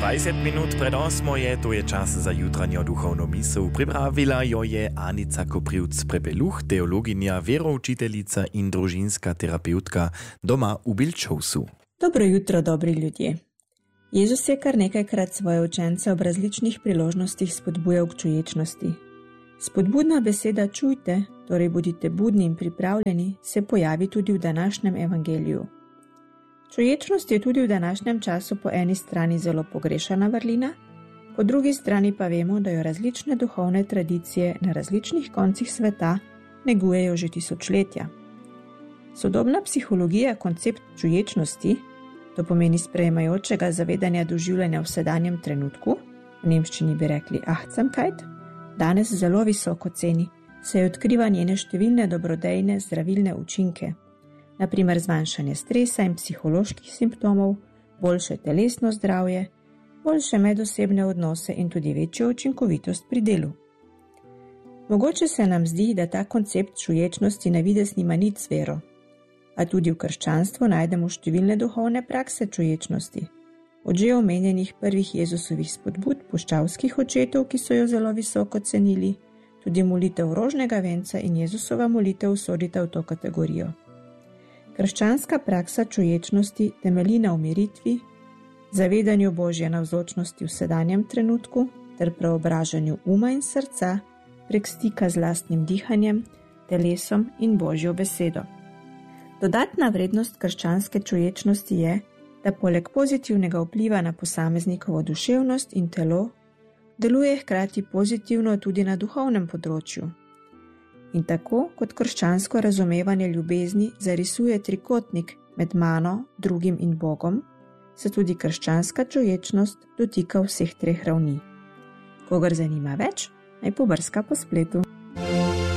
20 minut pred 8 je, to je čas za jutranjo duchovno misel. Pripravila jo je Anica Koprivc-Prepeluch, teologinja, veroučiteljica in družinska terapeutka doma v Bilčovsu. Dobro jutro, dobri ljudje. Jezus je kar nekajkrat svoje učence ob različnih priložnostih spodbujal k čuječnosti. Spodbudna beseda čujte, torej bodite budni in pripravljeni, se pojavi tudi v današnjem evangeliju. Čuječnost je tudi v današnjem času po eni strani zelo pogrešana vrlina, po drugi strani pa vemo, da jo različne duhovne tradicije na različnih koncih sveta negujejo že tisočletja. Sodobna psihologija koncept čuječnosti, to pomeni sprejemajočega zavedanja doživljanja v sedanjem trenutku, v nemščini bi rekli Achtsamkeit, danes zelo visoko ceni, saj odkriva njene številne dobrodejne zdravilne učinke, na primer zmanjšanje stresa in psiholoških simptomov, boljše telesno zdravje, boljše medosebne odnose in tudi večjo učinkovitost pri delu. Mogoče se nam zdi, da ta koncept čuječnosti na videz nima nič z vero, a tudi v krščanstvu najdemo številne duhovne prakse čuječnosti. Od že omenjenih prvih Jezusovih spodbud puščavskih očetov, ki so jo zelo visoko cenili, tudi molitev rožnega venca in Jezusova molitev sodita v to kategorijo. Krščanska praksa čuječnosti temelji na umiritvi, zavedanju Božje navzočnosti v sedanjem trenutku ter preobražanju uma in srca prek stika z lastnim dihanjem, telesom in Božjo besedo. Dodatna vrednost krščanske čuječnosti je, da poleg pozitivnega vpliva na posameznikovo duševnost in telo, deluje hkrati pozitivno tudi na duhovnem področju. In tako, kot krščansko razumevanje ljubezni zarisuje trikotnik med mano, drugim in Bogom, se tudi krščanska čuječnost dotika vseh treh ravni. Kogar zanima več, naj pobrska po spletu.